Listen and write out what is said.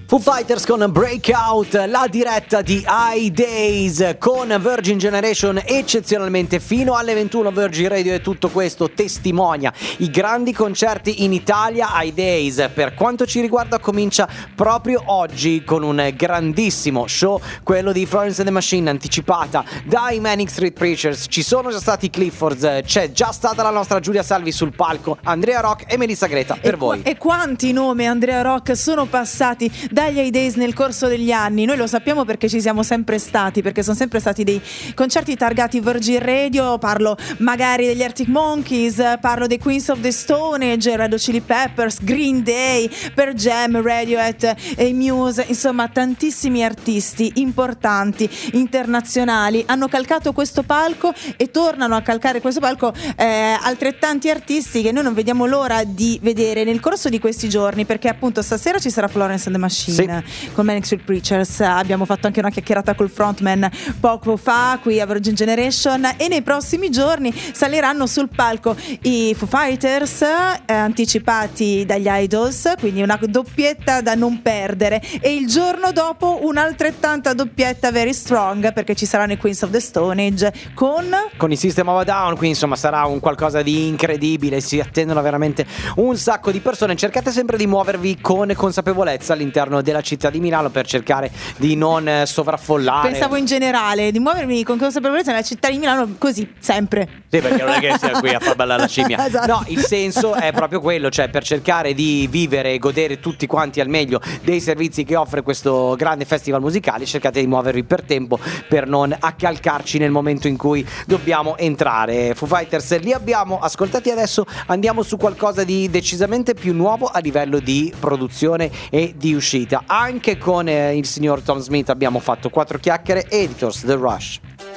Foo Fighters con Breakout, la diretta di iDays con Virgin Generation eccezionalmente fino alle 21. Virgin Radio e tutto questo testimonia i grandi concerti in Italia. iDays per quanto ci riguarda comincia proprio oggi con un grandissimo show, quello di Florence and the Machine, anticipata dai Manic Street Preachers. Ci sono già stati i Cliffords, c'è già stata la nostra Giulia Salvi sul palco, Andrea Rock e Melissa Greta per voi. E quanti nomi, Andrea Rock, sono passati dagli iDays nel corso degli anni? Noi lo sappiamo perché ci siamo sempre stati, perché sono sempre stati dei concerti targati Virgin Radio. Parlo magari degli Arctic Monkeys, parlo dei Queens of the Stone Age, Red Hot Chili Peppers, Green Day, Pearl Jam, Radiohead e Muse. Insomma, tantissimi artisti importanti internazionali hanno calcato questo palco e tornano a calcare questo palco altrettanti artisti che noi non vediamo l'ora di vedere nel corso di questi giorni, perché appunto stasera ci sarà Florence and the Machine, sì, con Manic Street Preachers. Abbiamo fatto anche una chiacchierata col frontman poco fa qui a Virgin Generation, e nei prossimi giorni saliranno sul palco i Foo Fighters, anticipati dagli Idols, quindi una doppietta da non perdere, e il giorno dopo un'altrettanta doppietta very strong, perché ci saranno i Queens of the Stone Age con i System of a Down. Quindi insomma sarà un qualcosa di incredibile, si attendono veramente un sacco di persone. Cercate sempre di muovervi con consapevolezza all'interno della città di Milano per cercare di non sovraffollare. Pensavo in generale di muovermi con consapevolezza nella città di Milano, così sempre. Sì, perché non è che sia qui a far ballare la scimmia. Esatto. No, il senso è proprio quello, cioè per cercare di vivere e godere tutti quanti al meglio dei servizi che offre questo grande festival musicale. Cercate di muovervi per tempo per non accalcarci nel momento in cui dobbiamo entrare. Foo Fighters li abbiamo ascoltati, adesso andiamo su qualcosa di decisamente più nuovo a livello di produzione e di uscita. Anche con il signor Tom Smith abbiamo fatto 4 chiacchiere. Editors, The Rush.